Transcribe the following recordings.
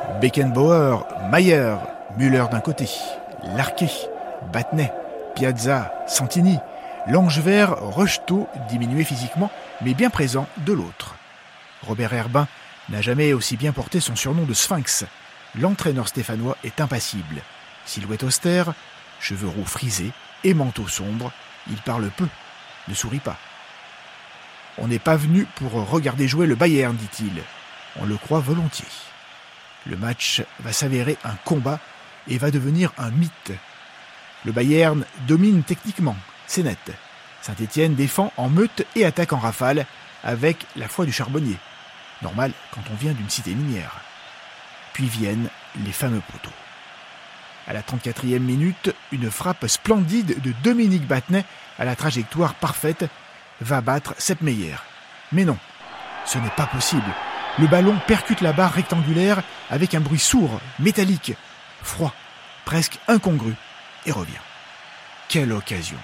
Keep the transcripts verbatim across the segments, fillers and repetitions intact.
Beckenbauer, Maier, Müller d'un côté, Larquet, Battenet, Piazza, Santini, Langevert, Rocheteau, diminué physiquement, mais bien présent de l'autre. Robert Herbin n'a jamais aussi bien porté son surnom de Sphinx. L'entraîneur stéphanois est impassible. Silhouette austère, cheveux roux frisés et manteau sombre, il parle peu, ne sourit pas. On n'est pas venu pour regarder jouer le Bayern, dit-il. On le croit volontiers. Le match va s'avérer un combat et va devenir un mythe. Le Bayern domine techniquement, c'est net. Saint-Étienne défend en meute et attaque en rafale avec la foi du charbonnier. Normal quand on vient d'une cité minière. Puis viennent les fameux poteaux. À la trente-quatrième minute, une frappe splendide de Dominique Battenet à la trajectoire parfaite va battre Sepp Maier. Mais non, ce n'est pas possible. Le ballon percute la barre rectangulaire avec un bruit sourd, métallique, froid, presque incongru, et revient. Quelle occasion!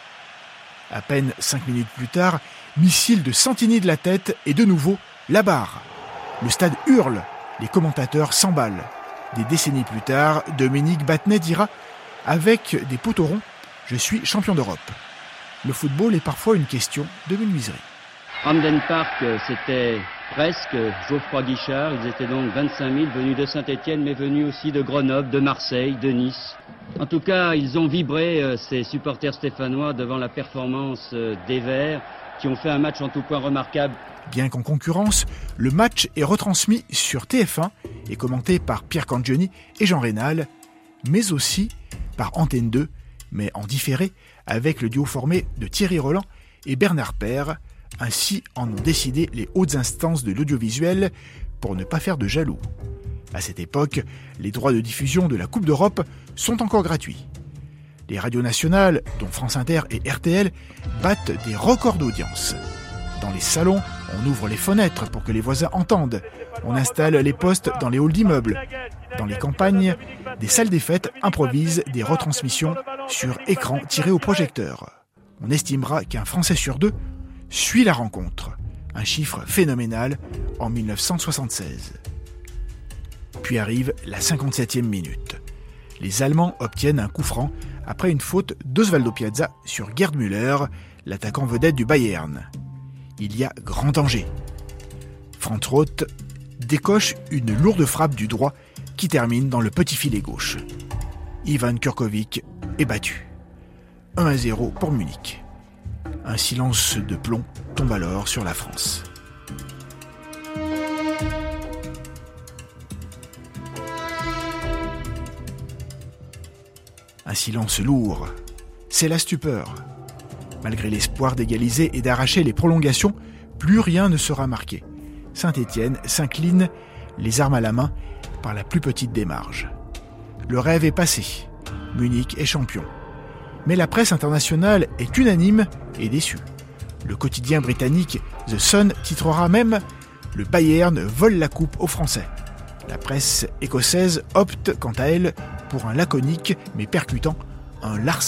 À peine cinq minutes plus tard, missile de Santini de la tête et de nouveau la barre. Le stade hurle, les commentateurs s'emballent. Des décennies plus tard, Dominique Battenet dira « Avec des poteaux ronds, je suis champion d'Europe ». Le football est parfois une question de menuiserie. Hamden Park, c'était presque Geoffroy Guichard. Ils étaient donc vingt-cinq mille venus de Saint-Étienne, mais venus aussi de Grenoble, de Marseille, de Nice. En tout cas, ils ont vibré, ces supporters stéphanois, devant la performance des Verts, qui ont fait un match en tout point remarquable. Bien qu'en concurrence, le match est retransmis sur T F un et commenté par Pierre Cangioni et Jean Rénal, mais aussi par Antenne deux, mais en différé, avec le duo formé de Thierry Roland et Bernard Père. Ainsi en ont décidé les hautes instances de l'audiovisuel pour ne pas faire de jaloux. À cette époque, les droits de diffusion de la Coupe d'Europe sont encore gratuits. Les radios nationales, dont France Inter et R T L, battent des records d'audience. Dans les salons, on ouvre les fenêtres pour que les voisins entendent. On installe les postes dans les halls d'immeubles. Dans les campagnes, des salles des fêtes improvisent des retransmissions sur écran tiré au projecteur. On estimera qu'un Français sur deux suit la rencontre. Un chiffre phénoménal en dix-neuf cent soixante-seize. Puis arrive la cinquante-septième minute. Les Allemands obtiennent un coup franc après une faute d'Osvaldo Piazza sur Gerd Müller, l'attaquant vedette du Bayern. Il y a grand danger. Franz Roth décoche une lourde frappe du droit qui termine dans le petit filet gauche. Ivan Kurkovic est battu. un à zéro pour Munich. Un silence de plomb tombe alors sur la France. Un silence lourd. C'est la stupeur. Malgré l'espoir d'égaliser et d'arracher les prolongations, plus rien ne sera marqué. Saint-Étienne s'incline, les armes à la main, par la plus petite des marges. Le rêve est passé. Munich est champion. Mais la presse internationale est unanime et déçue. Le quotidien britannique The Sun titrera même « Le Bayern vole la coupe aux Français ». La presse écossaise opte, quant à elle, pour un laconique mais percutant « un larcin ».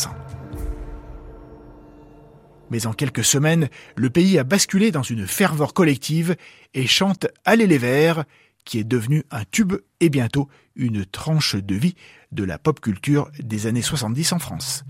Mais en quelques semaines, le pays a basculé dans une ferveur collective et chante « Allez les Verts », qui est devenu un tube et bientôt une tranche de vie de la pop culture des années soixante-dix en France.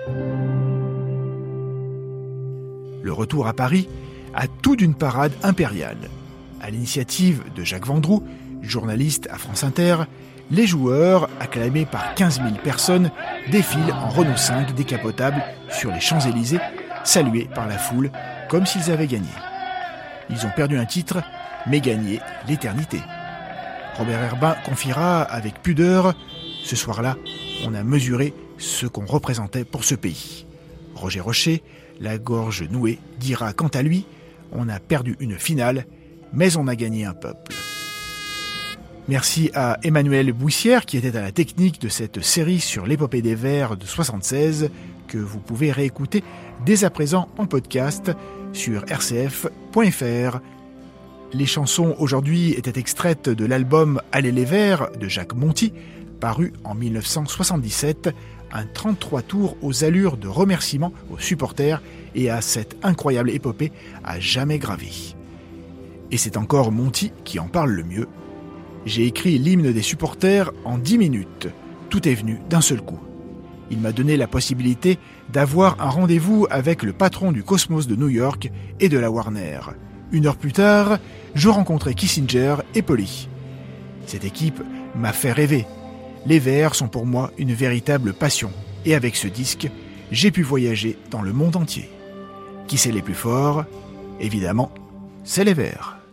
Le retour à Paris a tout d'une parade impériale. À l'initiative de Jacques Vendroux, journaliste à France Inter, les joueurs, acclamés par quinze mille personnes, défilent en Renault cinq décapotable sur les Champs-Élysées, salués par la foule comme s'ils avaient gagné. Ils ont perdu un titre, mais gagné l'éternité. Robert Herbin confiera avec pudeur « Ce soir-là, on a mesuré ce qu'on représentait pour ce pays ». Roger Rocher, la gorge nouée, dira quant à lui « On a perdu une finale, mais on a gagné un peuple ». Merci à Emmanuel Bouissière qui était à la technique de cette série sur l'épopée des Verts de soixante-seize que vous pouvez réécouter dès à présent en podcast sur r c f point f r. Les chansons aujourd'hui étaient extraites de l'album Allez les Verts de Jacques Monty, paru en dix-neuf cent soixante-dix-sept, un trente-trois tours aux allures de remerciements aux supporters et à cette incroyable épopée à jamais gravée. Et c'est encore Monty qui en parle le mieux. J'ai écrit l'hymne des supporters en dix minutes. Tout est venu d'un seul coup. Il m'a donné la possibilité d'avoir un rendez-vous avec le patron du Cosmos de New York et de la Warner. Une heure plus tard, je rencontrais Kissinger et Polly. Cette équipe m'a fait rêver. Les Verts sont pour moi une véritable passion. Et avec ce disque, j'ai pu voyager dans le monde entier. Qui c'est les plus forts ? Évidemment, c'est les Verts.